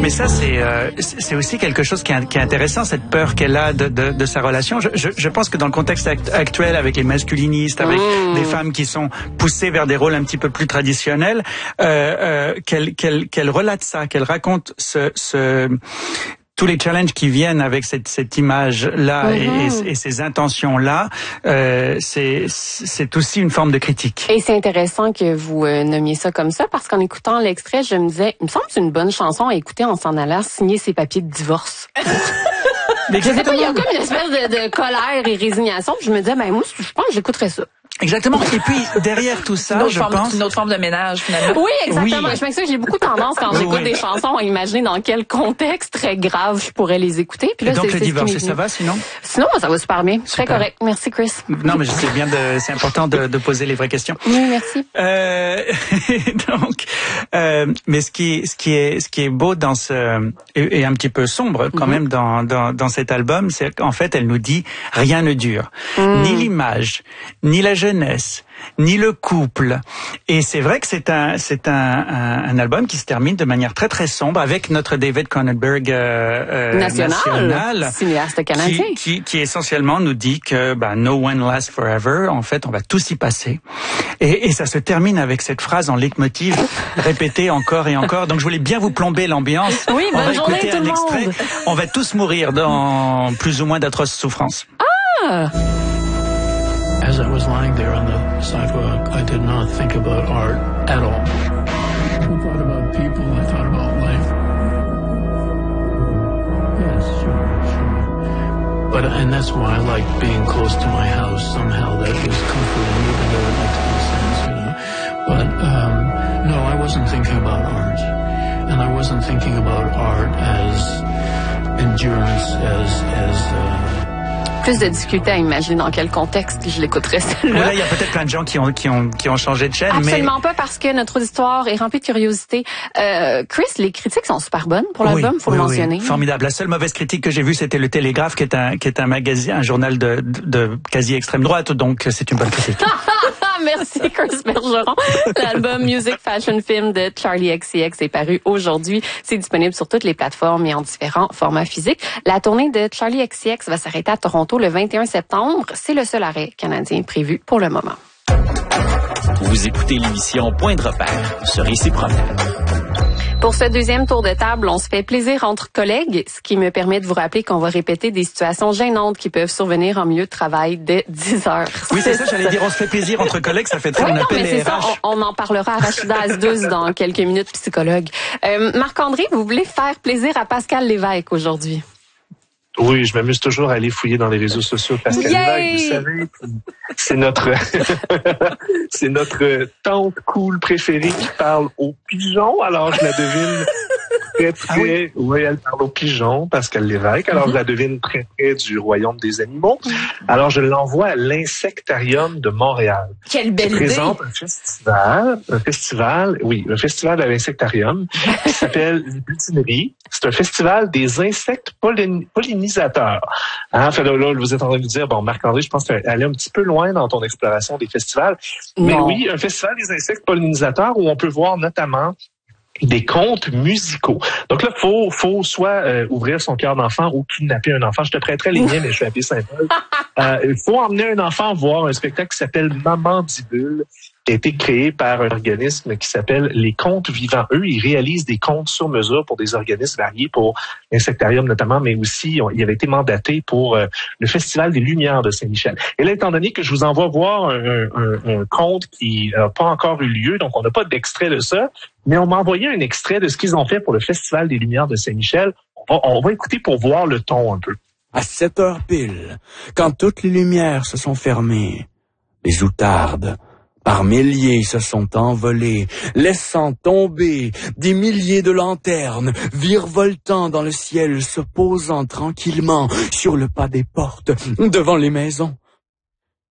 Mais ça, c'est aussi quelque chose qui est intéressant, cette peur qu'elle a de sa relation. Je pense que dans le contexte actuel, avec les masculinistes, avec des femmes qui sont poussées vers des rôles un petit peu plus traditionnels, qu'elle relate ça, qu'elle raconte tous les challenges qui viennent avec cette image-là et ces intentions-là, c'est aussi une forme de critique. Et c'est intéressant que vous nommiez ça comme ça, parce qu'en écoutant l'extrait, je me disais, il me semble que c'est une bonne chanson à écouter en s'en allant signer ses papiers de divorce. Mais je sais pas, il y a comme une espèce de colère et résignation. Puis je me disais, ben moi, je pense que j'écouterais ça. Exactement. Et puis, derrière tout ça, je pense... Une autre forme de ménage, finalement. Oui, exactement. Oui. Je m'excuse, j'ai beaucoup tendance, quand j'écoute des chansons, à imaginer dans quel contexte très grave je pourrais les écouter. Puis là, et donc, le divorce, ça va, sinon? Sinon, ça va super bien. Super. Très correct. Merci, Chris. Non, mais je sais bien, c'est important de poser les vraies questions. Oui, merci. Donc, mais ce qui est beau dans et un petit peu sombre quand même dans cet album, c'est qu'en fait, elle nous dit rien ne dure. Ni l'image, ni la jeunesse, ni le couple. Et c'est vrai que c'est un album qui se termine de manière très très sombre avec notre David Cronenberg national, cinéaste canadien, qui essentiellement nous dit que no one lasts forever. En fait, on va tous y passer. Et ça se termine avec cette phrase en leitmotiv répétée encore et encore. Donc je voulais bien vous plomber l'ambiance. Oui, on va journée, écouter un extrait. On va tous mourir dans plus ou moins d'atroces souffrances. Ah! As I was lying there on the sidewalk, I did not think about art at all. I thought about people, I thought about life. Yes, sure. And that's why I like being close to my house. Somehow that was comforting, even though it makes no sense, you know. But, no, I wasn't thinking about art. And I wasn't thinking about art as endurance, plus de difficulté à imaginer dans quel contexte je l'écouterais celle-là. Là, il y a peut-être plein de gens qui ont changé de chaîne. Absolument pas, parce que notre auditoire est rempli de curiosité. Chris, les critiques sont super bonnes pour l'album, faut le mentionner. Oui. Formidable. La seule mauvaise critique que j'ai vue, c'était le Télégraphe, qui est un magazine, un journal de quasi extrême droite, donc c'est une bonne critique. Merci, Chris Bergeron. L'album Music Fashion Film de Charli XCX est paru aujourd'hui. C'est disponible sur toutes les plateformes et en différents formats physiques. La tournée de Charli XCX va s'arrêter à Toronto le 21 septembre. C'est le seul arrêt canadien prévu pour le moment. Vous écoutez l'émission Point de repère sur Ici Promenade. Pour ce deuxième tour de table, on se fait plaisir entre collègues, ce qui me permet de vous rappeler qu'on va répéter des situations gênantes qui peuvent survenir en milieu de travail dès 10 heures. Oui, c'est ça, j'allais dire, on se fait plaisir entre collègues, ça fait très on appelle les RH. Ça, on en parlera à Rachida Asdouz dans quelques minutes, psychologue. Marc-André, vous voulez faire plaisir à Pascal Lévesque aujourd'hui? Oui, je m'amuse toujours à aller fouiller dans les réseaux sociaux. Pascal Lévesque, vous savez, c'est notre tante cool préférée qui parle aux pigeons. Alors, je la devine très, oui, elle parle aux pigeons, Pascal Lévesque. Alors, je la devine très près du royaume des animaux. Alors, je l'envoie à l'Insectarium de Montréal. Quelle belle idée! Présente un festival à l'Insectarium qui s'appelle les Butineries. C'est un festival des insectes pollinisateurs. Hein? Enfin, là, vous êtes en train de me dire, bon, Marc-André, je pense que tu es allé un petit peu loin dans ton exploration des festivals. Non. Mais oui, un festival des insectes pollinisateurs où on peut voir notamment des contes musicaux. Donc là, faut soit ouvrir son cœur d'enfant ou kidnapper un enfant. Je te prêterai les miens, mais je suis appelé Saint-Paul. Il faut emmener un enfant voir un spectacle qui s'appelle Mamandibule, qui a été créé par un organisme qui s'appelle Les Contes Vivants. Eux, ils réalisent des contes sur mesure pour des organismes variés, pour l'Insectarium notamment, mais aussi, il avait été mandaté pour le Festival des Lumières de Saint-Michel. Et là, étant donné que je vous envoie voir un conte qui n'a pas encore eu lieu, donc on n'a pas d'extrait de ça, mais on m'a envoyé un extrait de ce qu'ils ont fait pour le Festival des Lumières de Saint-Michel. On va écouter pour voir le ton un peu. À 7 heures pile, quand toutes les lumières se sont fermées, les outardes par milliers se sont envolés, laissant tomber des milliers de lanternes, virevoltant dans le ciel, se posant tranquillement sur le pas des portes, devant les maisons,